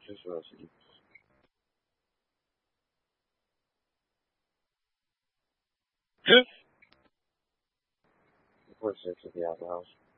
Just Rosie. Report 6 at the Opera House.